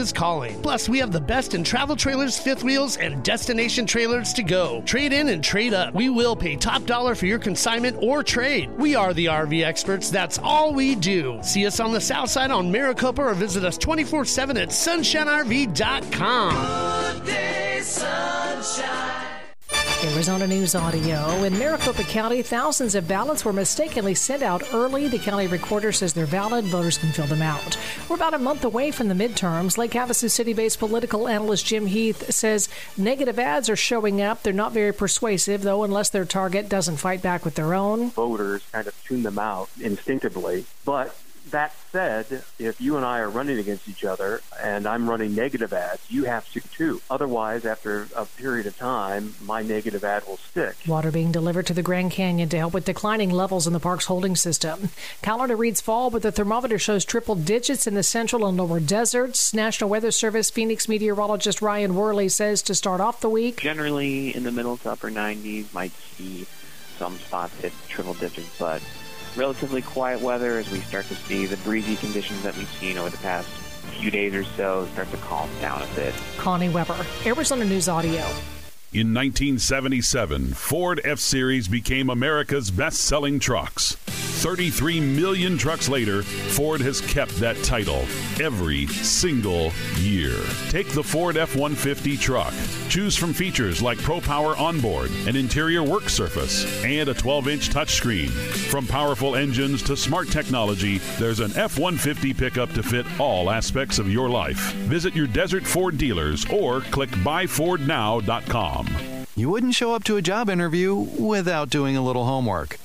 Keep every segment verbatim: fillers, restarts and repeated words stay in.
is calling. Plus, we have the best in travel trailers, fifth wheels, and destination trailers to go. Trade in and trade up. We will pay top dollar for your consignment or trade. We are the R V experts. That's all we do. See us on the south side on Maricopa or visit us twenty-four seven at sunshine r v dot com. Good day, sunshine. Arizona News Audio. In Maricopa County, thousands of ballots were mistakenly sent out early. The county recorder says they're valid. Voters can fill them out. We're about a month away from the midterms. Lake Havasu City-based political analyst Jim Heath says negative ads are showing up. They're not very persuasive, though, unless their target doesn't fight back with their own. Voters kind of tune them out instinctively. But that said, if you and I are running against each other and I'm running negative ads, you have to too. Otherwise, after a period of time, my negative ad will stick. Water being delivered to the Grand Canyon to help with declining levels in the park's holding system. Calendar reads fall, but the thermometer shows triple digits in the central and lower deserts. National Weather Service Phoenix meteorologist Ryan Worley says to start off the week, generally in the middle to upper nineties, might see some spots hit triple digits, but relatively quiet weather as we start to see the breezy conditions that we've seen over the past few days or so start to calm down a bit. Connie Weber, Arizona News Audio. In nineteen seventy-seven, Ford F-Series became America's best-selling trucks. thirty-three million trucks later, Ford has kept that title every single year. Take the Ford F one fifty truck. Choose from features like Pro Power Onboard, an interior work surface, and a twelve-inch touchscreen. From powerful engines to smart technology, there's an F one fifty pickup to fit all aspects of your life. Visit your Desert Ford dealers or click buy ford now dot com. You wouldn't show up to a job interview without doing a little homework.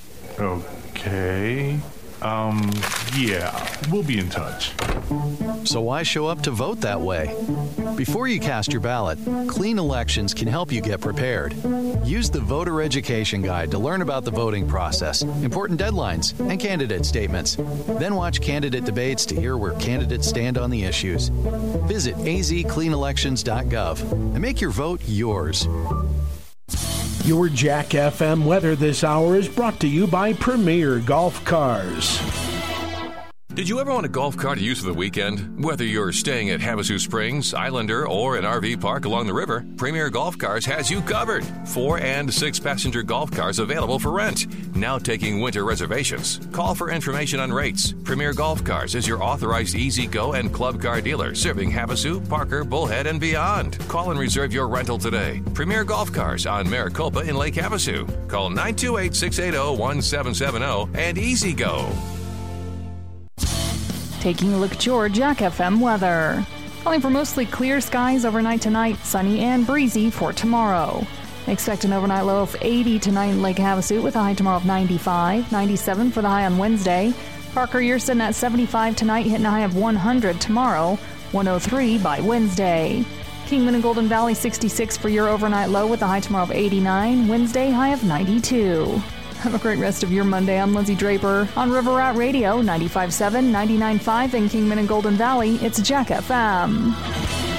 Okay. Um, yeah, we'll be in touch. So why show up to vote that way? Before you cast your ballot, Clean Elections can help you get prepared. Use the Voter Education Guide to learn about the voting process, important deadlines, and candidate statements. Then watch candidate debates to hear where candidates stand on the issues. Visit a z clean elections dot gov and make your vote yours. Your Jack F M weather this hour is brought to you by Premier Golf Cars. Did you ever want a golf car to use for the weekend? Whether you're staying at Havasu Springs, Islander, or an R V park along the river, Premier Golf Cars has you covered. Four and six passenger golf cars available for rent. Now taking winter reservations. Call for information on rates. Premier Golf Cars is your authorized Easy Go and Club Car dealer serving Havasu, Parker, Bullhead, and beyond. Call and reserve your rental today. Premier Golf Cars on Maricopa in Lake Havasu. Call nine two eight, six eight zero, one seven seven zero and Easy Go. Taking a look at your Jack F M weather. Calling for mostly clear skies overnight tonight, sunny and breezy for tomorrow. Expect an overnight low of eighty tonight in Lake Havasu with a high tomorrow of ninety-five, ninety-seven for the high on Wednesday. Parker, you're sitting at seventy-five tonight, hitting a high of one hundred tomorrow, one oh three by Wednesday. Kingman and Golden Valley sixty-six for your overnight low with a high tomorrow of eighty-nine, Wednesday high of ninety-two. Have a great rest of your Monday. I'm Lindsay Draper on River Rat Radio, ninety-five point seven, ninety-nine point five in Kingman and Golden Valley. It's Jack F M.